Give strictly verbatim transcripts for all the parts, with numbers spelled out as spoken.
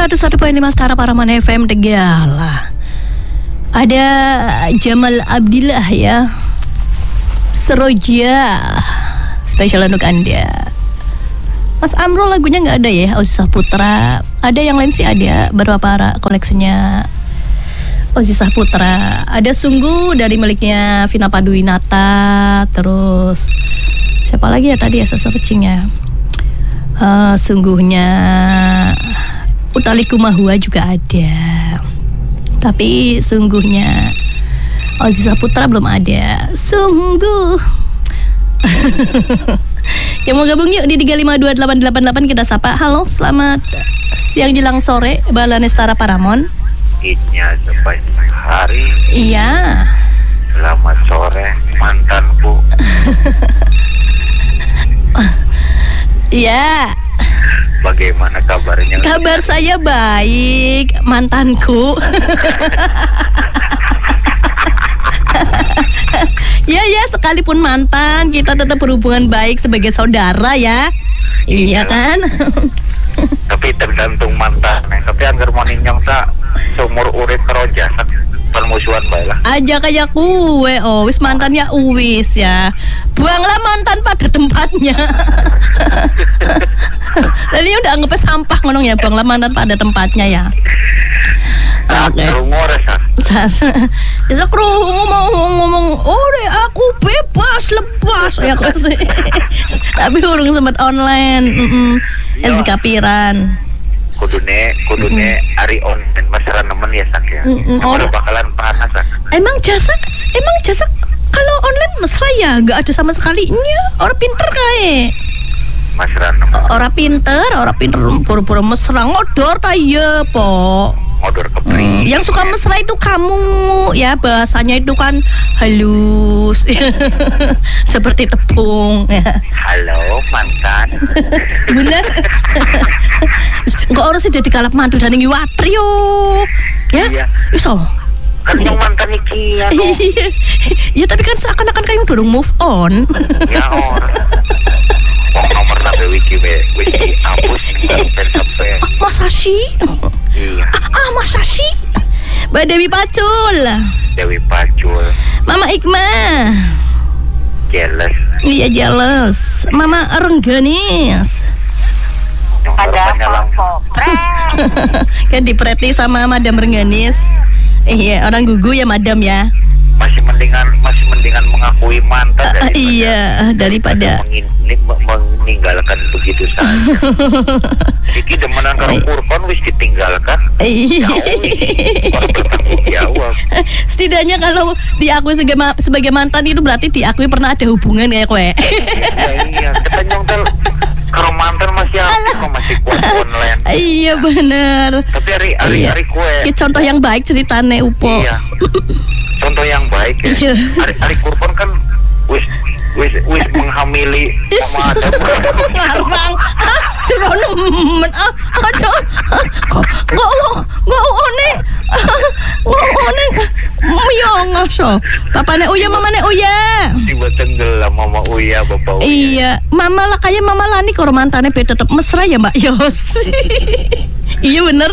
seratus satu koma lima Setara Paraman F M Tegala. Ada Jamal Abdillah ya, Seroja, spesial untuk Anda. Mas Amro lagunya nggak ada ya, Ozi Saputra. Ada yang lain sih ada, beberapa para koleksinya Ozi Saputra. Ada Sungguh dari miliknya Vina Panduwinata. Terus siapa lagi ya tadi ya saya searchingnya. Uh, sungguhnya Utaliku Mahua juga ada. Tapi sungguhnya Ozi Saputra belum ada. Sungguh. Yang mau gabung yuk di tiga lima dua delapan delapan delapan kita sapa. Halo, selamat siang jelang sore Balane Setara Paramon. Idnya sampai hari. Iya. Selamat sore mantanku. Iya. Bagaimana kabarnya? Kabar saya baik, mantanku. Ya ya, sekalipun mantan, kita tetap berhubungan baik sebagai saudara ya. Iya kan? Tapi tergantung mantan. Tapi anggar mau ninyong tak seumur urip karo jasad permusuhan bae lah. Ajak aja kue, oh wis mantannya uwis ya. Buanglah mantan pada tempatnya. Tadi udah anggapnya sampah ngomong ya, buanglah mantan pada tempatnya ya. Oke. Okay. Sasa, bisa kerungu mau ngomong, oh deh aku bebas lepas ya kok sih. Tapi urung sempat online, es kapiran. Kudune, kudune mm-hmm. Ari online masalah nemen ya sak ya. Mm-hmm. Udah bakalan panas sak. Emang jasa, emang jasa kalau online mesra ya, nggak ada sama sekalinya. Orang pinter kae. Mesra nemen. Orang pinter, orang pinter pura-pura mesra ngodor taye po. Ngodor kepri. Hmm, yang suka mesra itu kamu ya, bahasanya itu kan halus. Seperti tepung ya. Halo mantan. Bener. Enggak orang sih jadi kalap mantu dan ngi watrio. Ya? Iya. Iso. Kan yang mantan iki ya. Iya. Ya tapi kan seakan-akan kayak udah move on. Ya orang. Wong nomor nabe wiki be, wiki hapus sampai. Masa sih? Iya. Ah, masa sih? Mbak Dewi Pacul. Dewi Pacul. Mama Ikma. Jealous. Iya jealous. Mama Rengganis. Ada apa? Kan dipreti sama Madam Rengganis. Iya, orang gugu ya Madam ya. Masih mendingan masih mendingan mengakui mantan uh, daripada iya daripada mengin, meninggalkan begitu saja. Iki demenan karo kurban wis ditinggalkan. Iya. Orang bertanggung jawab. Setidaknya kalau diakui sebagai, sebagai mantan itu berarti diakui pernah ada hubungan kayak kowe. Iya iya, kita nyongkel karo mantan masih apa masih kuat online. Iya benar. Tapi hari hari iya. hari kue. Ini contoh yang baik ceritane Upo. Iya. Contoh yang baik ya. Iya. Hari hari kurban kan wis wis wis menghamili sama ada ngarang. Ah, jerono men ah aja. Kok kok kok one. Kok one miyong aso. Papane Uya mamane Uya. Tiba tenggelam mama Uya bapak Uya. Iya, mama lah kayak mama Lani kok mantane be tetep mesra ya Mbak Yos. Iya bener.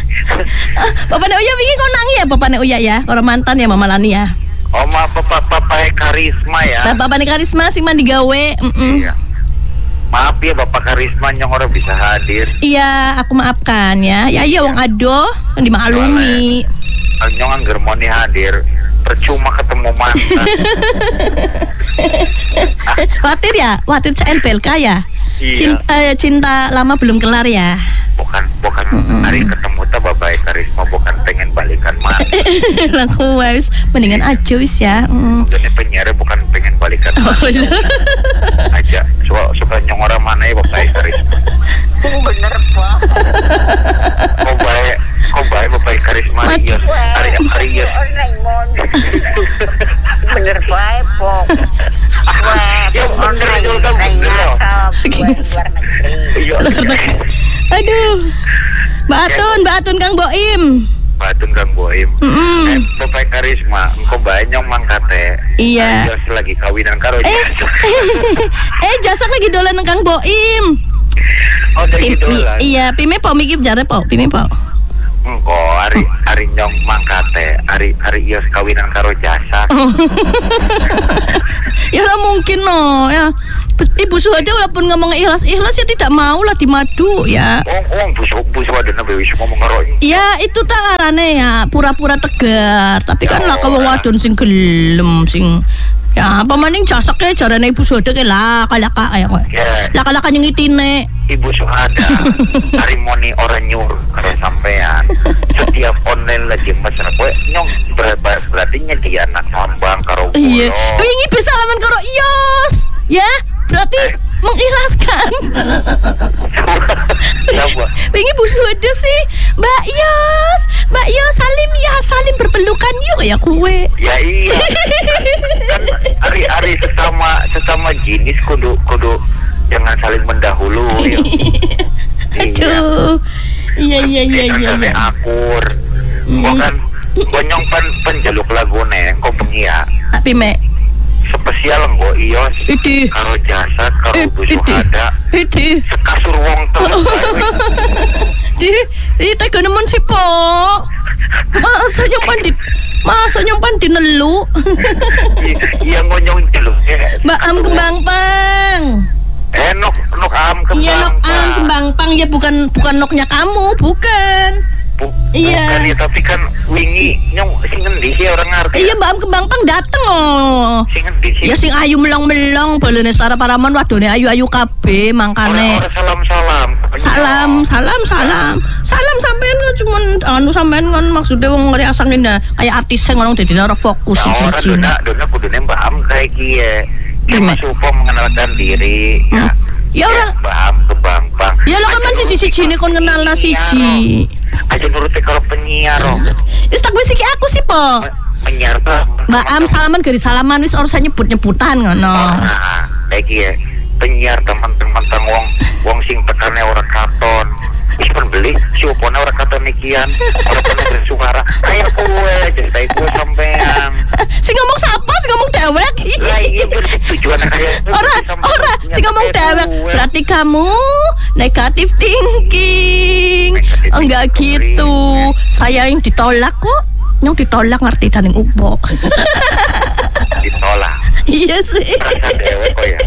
Papane Uya wingi kok nang ya Papane Uya ya, karo mantan ya mama Lani ya. Oma papa papa Karisma ya. Bapak Bapak Karisma sing mandi gawe. Iya. Maaf ya Bapak Karisma yang orang bisa hadir. Iya, aku maafkan ya. Ya iya wong ado dimaklumi. Nyong anggar moni hadir. Percuma ketemu mantan. Khawatir ya? Khawatir C N P L K ya? Iya. Cinta, cinta lama belum kelar ya? Bukan, bukan mm-hmm. hari ketemu ta Bapak Karisma, bukan pengen balikan mantan. Laku wis mendingan aja wis ya. Mm. Dan penyiar bukan pengen balikan mantan. Oh, aja, suka, suka nyong orang mana ya Bapak Karisma. Sing bener Pak. Kok baik, kok baik Bapak Karisma ya. Hari hari ya. Bener baik Pak. Wah, ya bener juga bener. Luar negeri. Aduh. Mbak Atun, Mbak Atun Kang Boim. Mbak Atun Kang Boim. Mm-hmm. Eh, Bapak Karisma, engkau banyak mangkate. Iya. Jos lagi kawinan karo Eh, eh Jasak lagi dolan Kang Boim. Oh, dari Pim, idola. i- iya, pime po mikir jare po, pime po. Engko hari hari nyong mangkate, hari hari ios kawinan karo jasa. Ya lah mungkin no, ya. Ibu Suhada walaupun ngomong ikhlas-ikhlas ya tidak mau lah dimadu ya. Wong wong busuk busuk ada nabe wis ngomong karo. Ya itu tak arane ya pura-pura tegar, tapi kan lah wong wadon sing gelem sing ya apa maning jasake jarane Ibu Suhada ke lah kalaka ya kok. Lah kalaka nyengitine. Ibu Suhada hari moni orang nyuruh karo sampean. Setiap online lagi mesra kowe nyong ber- ber- berarti dia anak sambang karo kula. Iya. Wingi bisa salaman karo Ios. Ya, berarti mengikhlaskan. Siapa? Wingi Bu Suhada sih, Mbak Yos, Mbak Yos salim ya, salim berpelukan yuk ya kue. Ya iya. Kan hari-hari sesama sesama jenis kudu kudu jangan saling mendahului. Aduh. Iya iya iya iya. Sampai akur. Gua kan bonyong pan penjaluk lagune kok bengi ya. Tapi me Spesial nggo Ios Idi. karo jasa karo Eh, Bu Idi. Suhada. Idi. Sekasur wong teluk. Di, di tega nemen si po. Masa nyompan di Masa nyompan di nelu. Iya ngonyong jeluk. Mbak Am kembang pang. Eh nok nok am kembang. Iya nok Am kembang pang ya bukan bukan noknya kamu, bukan. Bu, Iya. bukan ya, tapi kan wingi nyong sing ngendi sih orang ngerti. Iya Mbak Am kembang pang dateng oh. Sing ngendi sih? Ya sing ayu melong-melong balene Sara Paraman wadone ayu-ayu kabeh mangkane. Orang salam-salam. Salam, salam, salam. Salam sampean kok cuman anu sampean kan maksudnya wong ngeri asang indah kayak artis sing ngono dadi ora fokus Ya orang siji. dona dona kudune Mbak Am kayak kie. Gimana? Cuma supo mengenalkan diri. Ya. Ya orang Mbak Am kebampang. ya lah kan man siji-siji ne kon kenalna siji. Aja nuruti kalau penyiar oh. Wis tak wis iki aku sih, Po. Penyiar tuh. Mbak Am salaman gari salaman wis ora usah nyebut-nyebutan ngono. Nah, kayak kie. Penyiar teman-teman teng wong wong sing tekane ora katon. Wis pembeli siopone ora katon ikian. Ora penuh bersuara. Kayak kowe cetai kowe sampean. Sing ngomong sapa? Sing ngomong dewek. Lah iya bertujuan kayak Ora, ora, sing ngomong dewek. Berarti kamu negatif thinking. Negative Enggak thinking. gitu. Saya yang ditolak kok. Yang ditolak ngerti daning upo. ditolak. Iya sih. Rasa dewek kok ya.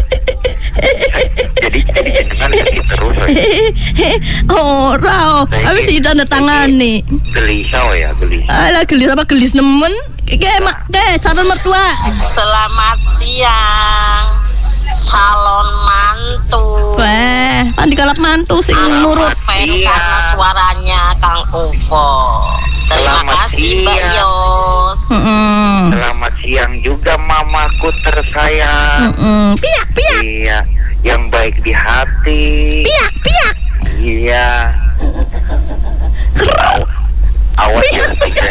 Jadi jadi jenengan sedih terus oh ya. Ora, habis iki tanda tangani. Gelisah oh ya, gelisah. Alah gelis apa gelis nemen? Kayak mak, kayak calon mertua. Selamat siang, calon mantu. Wah, pan dikalap mantu sing nurut. Pen Iya. karena suaranya Kang Uvo. Terima Selamat kasih Mbak siang. Yos. Heeh. Selamat siang juga mamaku tersayang. Heeh. Piak, piak, Iya, yang baik di hati. piak, piak. Iya. Aw- Awas ya. Tiga.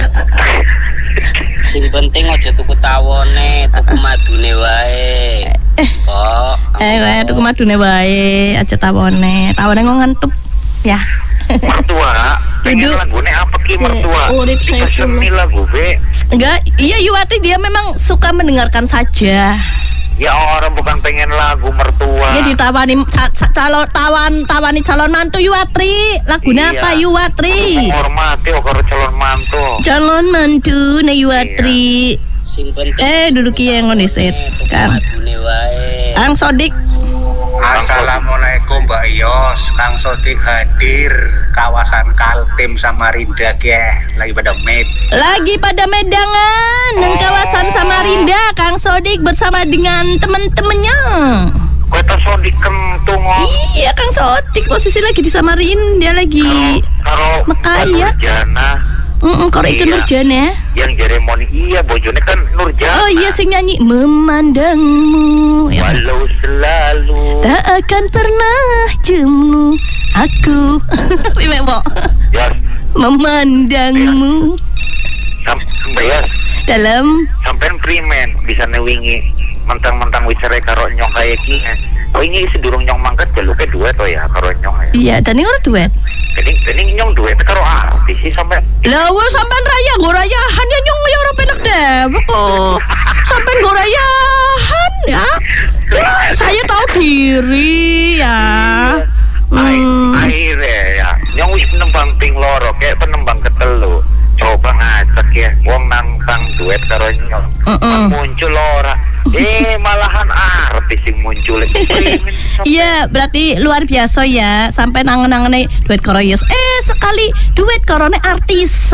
Sing penting aja tuku tawone, tuku madune wae. Kok. Eh, wae tuku madune wae, aja tawone. Tawone kok ngentup. Ya. Mertua, pengen Duduk. lagune apa ki mertua? Eh, urip saya Dipeseni dulu. lagu be. Enggak, iya Yuwati dia memang suka mendengarkan saja. Ya orang bukan pengen lagu mertua. Dia ditawani ca- ca- calon tawan tawani calon mantu Yuwatri. Lagunya Iya. apa Yuwatri? Menghormati oh karo calon mantu. Calon mantu ne Yuwatri. Sing penting. Eh, duduk kiye ngene sit. tuku Kang. madune wae. Kang Sodik. Assalamualaikum Mbak Yos, Kang Sodik hadir kawasan Kaltim Samarinda ya, lagi pada med. Lagi pada medangan nang kawasan Samarinda, Kang Sodik bersama dengan teman-temannya. Kowe tas di kentung oh. Iya, Kang Sodik posisi lagi di Samarinda lagi. Karo Makaya. Nurjana Heeh, karo Ike Iya. Nurjana. yang jeremoni iya bojone kan Nurjana. Oh iya sing nyanyi memandangmu ya. Walau selalu Tak akan pernah jemu aku. Pimek po. ya Memandangmu sampai ya dalam sampean primen bisa newingi mentang-mentang wicara karo nyong kayak gini. Oh ini sedurung nyong mangkat jaluke duet oh ya karo nyong ya. iya dan ini orang duet. Kening kening nyong duet karo artis sih sampai Lah wes sampean raya nggo rayahan ya nyong ya ora penak dewe kok. Sampean nggo rayahan ya. Ya, saya tahu diri ya. Hmm. Akhirnya ya, nyong wis penembang ping loro kayak penembang ketelu. Coba ngacak ya, wong nantang duet karo nyong. Mm-mm. Muncul ora. Eh malahan artis yang muncul. Iya, berarti luar biasa ya. Sampai nangen-nangen duet karo Yos. Eh sekali duet karone artis.